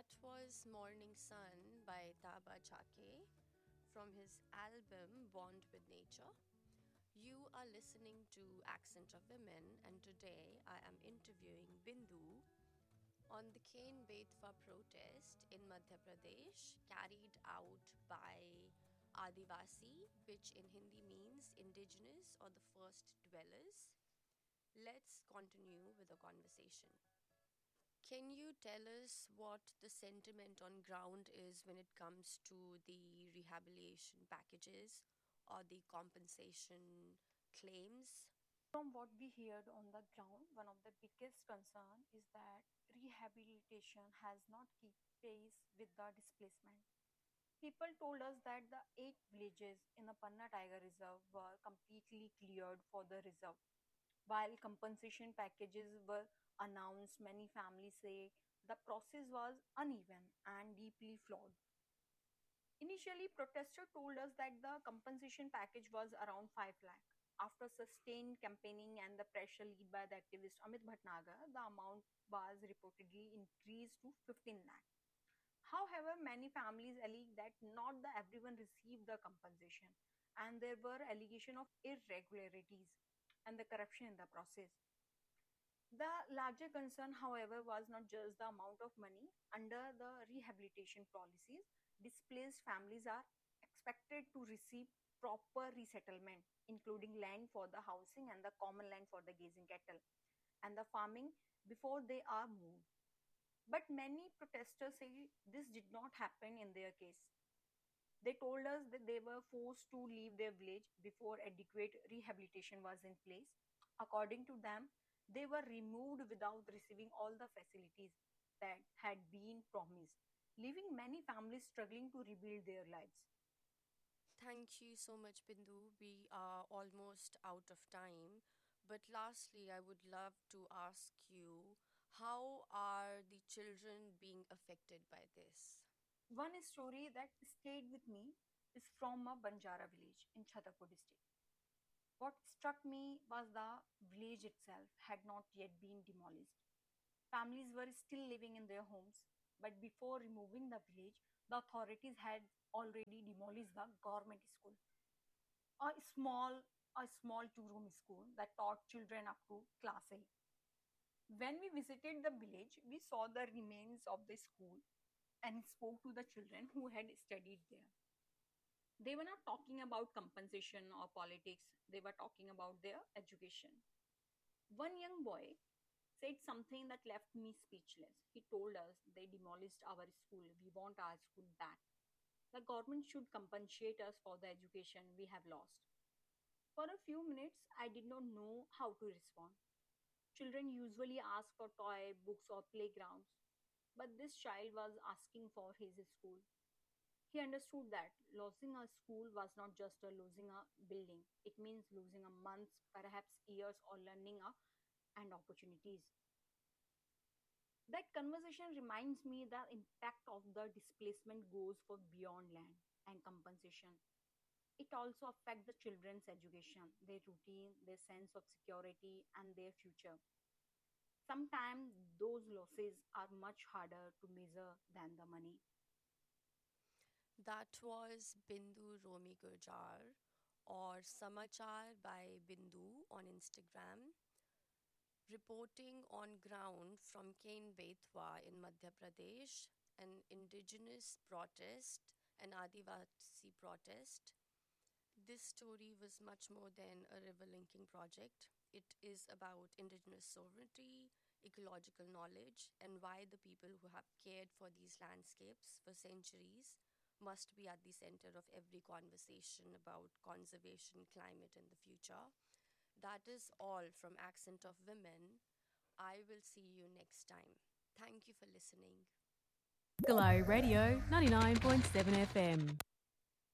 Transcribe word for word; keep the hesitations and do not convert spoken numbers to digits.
That was Morning Sun by Taba Chake from his album Bond with Nature. You are listening to Accent of Women, and today I am interviewing Bindu on the Ken Betwa protest in Madhya Pradesh carried out by Adivasi, which in Hindi means indigenous or the first dwellers. Let's continue with the conversation. Can you tell us what the sentiment on ground is when it comes to the rehabilitation packages or the compensation claims? From what we heard on the ground, one of the biggest concern is that rehabilitation has not kept pace with the displacement. People told us that the eight villages in the Panna Tiger Reserve were completely cleared for the reserve. While compensation packages were announced, many families say the process was uneven and deeply flawed. Initially, protesters told us that the compensation package was around five lakh. After sustained campaigning and the pressure led by the activist Amit Bhatnagar, the amount was reportedly increased to fifteen lakh. However, many families allege that not the everyone received the compensation, and there were allegations of irregularities and the corruption in the process. The larger concern, however, was not just the amount of money. Under the rehabilitation policies, displaced families are expected to receive proper resettlement, including land for the housing and the common land for the grazing cattle and the farming before they are moved. But many protesters say this did not happen in their case. They told us that they were forced to leave their village before adequate rehabilitation was in place. According to them, they were removed without receiving all the facilities that had been promised, leaving many families struggling to rebuild their lives. Thank you so much, Bindu. We are almost out of time. But lastly, I would love to ask you, how are the children being affected by this? One story that stayed with me is from a Banjara village in Chhatarpur district. What struck me was the village itself had not yet been demolished. Families were still living in their homes, but before removing the village, the authorities had already demolished the government school, a small, a small two-room school that taught children up to class eight. When we visited the village, we saw the remains of the school and spoke to the children who had studied there. They were not talking about compensation or politics; they were talking about their education. One young boy said something that left me speechless. He told us they demolished our school. We want our school back. The government should compensate us for the education we have lost. For a few minutes, I did not know how to respond. Children usually ask for toy, books, or playgrounds, but this child was asking for his school. He understood that losing a school was not just a losing a building. It means losing a months, perhaps years, or learning a, and opportunities. That conversation reminds me the impact of the displacement goes for beyond land and compensation. It also affects the children's education, their routine, their sense of security, and their future. Sometimes those losses are much harder to measure than the money. That was Bindu Romi Gurjar or Samachar by Bindu on Instagram, reporting on ground from Kain Betwa in Madhya Pradesh, an indigenous protest, an Adivasi protest. This story was much more than a river linking project. It is about indigenous sovereignty, ecological knowledge, and why the people who have cared for these landscapes for centuries must be at the center of every conversation about conservation, climate, and the future. That is all from Accent of Women. I will see you next time. Thank you for listening. Glow Radio ninety-nine point seven F M.